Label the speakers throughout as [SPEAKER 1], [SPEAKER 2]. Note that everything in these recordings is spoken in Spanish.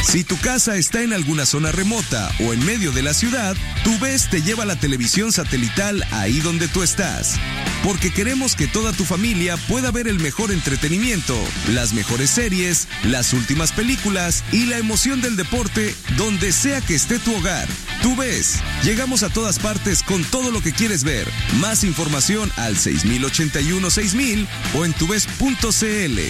[SPEAKER 1] Si tu casa está en alguna zona remota o en medio de la ciudad, TUVES te lleva la televisión satelital ahí donde tú estás. Porque queremos que toda tu familia pueda ver el mejor entretenimiento, las mejores series, las últimas películas y la emoción del deporte donde sea que esté tu hogar. TUVES, llegamos a todas partes con todo lo que quieres ver. Más información al 6081-6000 o en tuves.cl.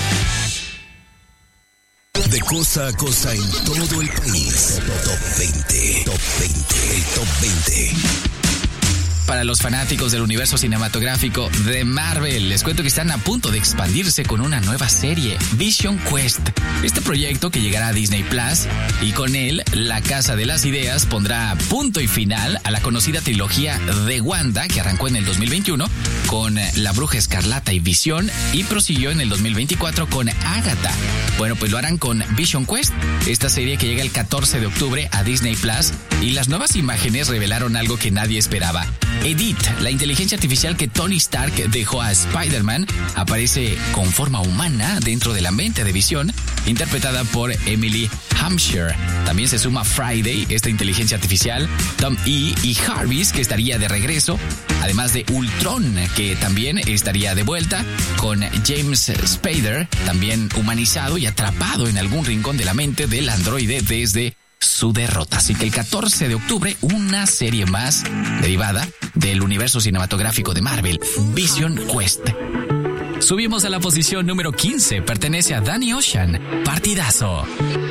[SPEAKER 2] De costa a costa en todo el país. Top 20. Top 20. El Top 20.
[SPEAKER 3] Para los fanáticos del universo cinematográfico de Marvel, les cuento que están a punto de expandirse con una nueva serie, Vision Quest. Este proyecto que llegará a Disney Plus y con él, la Casa de las Ideas pondrá punto y final a la conocida trilogía de Wanda que arrancó en el 2021 con La Bruja Escarlata y Visión y prosiguió en el 2024 con Agatha. Bueno, pues lo harán con Vision Quest, esta serie que llega el 14 de octubre a Disney Plus, y las nuevas imágenes revelaron algo que nadie esperaba. Edith, la inteligencia artificial que Tony Stark dejó a Spider-Man, aparece con forma humana dentro de la mente de Visión, interpretada por Emily Hampshire. También se suma Friday, esta inteligencia artificial, Tom E. y Jarvis, que estaría de regreso, además de Ultron, que también estaría de vuelta, con James Spader, también humanizado y atrapado en algún rincón de la mente del androide desde su derrota. Así que el 14 de octubre, una serie más derivada del universo cinematográfico de Marvel, Vision Quest. Subimos a la posición número 15, pertenece a Danny Ocean, Partidazo.